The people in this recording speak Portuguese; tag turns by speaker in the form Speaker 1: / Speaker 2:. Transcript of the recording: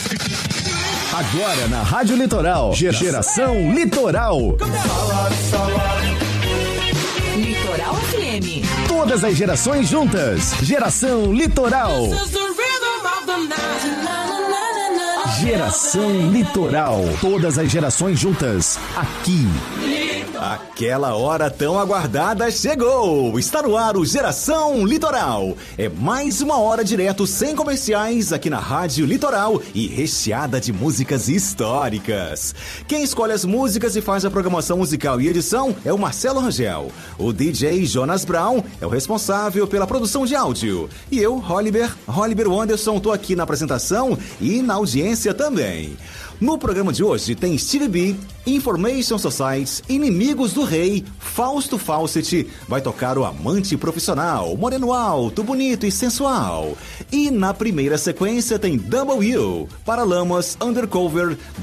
Speaker 1: Agora na Rádio Litoral, Geração Litoral.
Speaker 2: Litoral FM.
Speaker 1: Todas as gerações juntas. Geração Litoral. Geração Litoral. Todas as gerações juntas. Aqui.
Speaker 3: Aquela hora tão aguardada chegou! Está no ar o Geração Litoral. É mais uma hora direto sem comerciais aqui na Rádio Litoral e recheada de músicas históricas. Quem escolhe as músicas e faz a programação musical e edição é o Marcelo Rangel. O DJ Jonas Brown é o responsável pela produção de áudio. E eu, Holliber Wanderson, estou aqui na apresentação e na audiência também. No programa de hoje tem Stevie B, Information Society, Inimigos do Rei, Fausto Fawcett, vai tocar o Amante Profissional, moreno alto, bonito e sensual. E na primeira sequência tem Double U, Paralamas, Undercover,